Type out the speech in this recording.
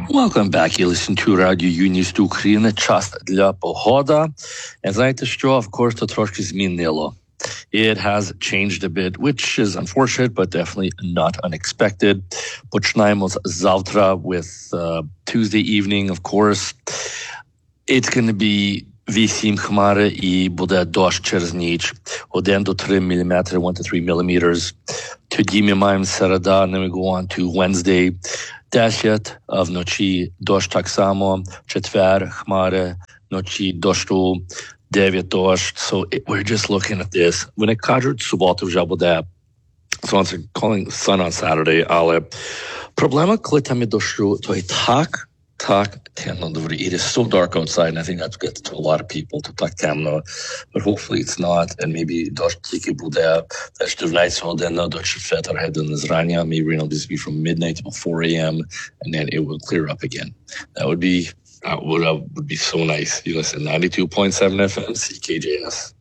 Welcome back. You listen to Radio Юність України. Час для погода. And знаєте що? Of course, то трошки змінило. It has changed a bit, which is unfortunate, but definitely not unexpected. Починаємо завтра with Tuesday evening, of course. It's going to be 8 хмари і буде дощ через ніч. 1 до 3 міліметри, 1 to 3 millimeters. Тоді ми маємо середа, and then we go on to Wednesday. 10, а вночі дощ так само. Четвер, хмари, вночі дощу. 9 дощ. So we're just looking at this. Вони кажуть, суботу вже буде. So I'm calling sun on Saturday, але проблема, коли там є дощу, то і так темно дворі. It is so dark outside, and I think that gets to a lot of people to так темно. But hopefully it's not, and maybe дощ тільки буде теж до вночі година до четвертої години зрання. Maybe it'll just be from midnight till 4 a.m. and then it will clear up again. That would be so nice. You listen, 92.7 FM, CKJS.